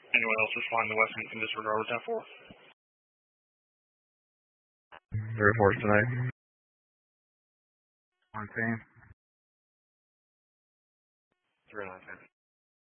Anyone else respond to Weston can disregard with 10-4. 3-4 tonight. On team. 3-9.